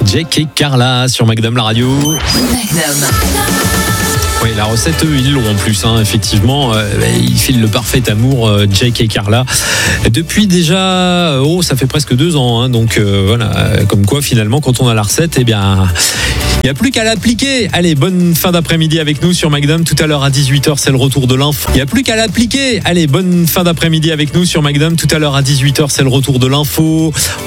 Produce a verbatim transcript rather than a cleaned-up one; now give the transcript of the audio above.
Jake et Carla sur Magnum la radio. Magnum. Oui, la recette, eux, ils l'ont en plus, hein, effectivement. Euh, ils filent le parfait amour, euh, Jake et Carla. Depuis déjà, oh, ça fait presque deux ans. Hein, donc euh, voilà, comme quoi, finalement, quand on a la recette, eh bien, il n'y a plus qu'à l'appliquer. Allez, bonne fin d'après-midi avec nous sur Magnum. Tout à l'heure à dix-huit heures, c'est le retour de l'info. Il n'y a plus qu'à l'appliquer. Allez, bonne fin d'après-midi avec nous sur Magnum. Tout à l'heure à dix-huit heures, c'est le retour de l'info.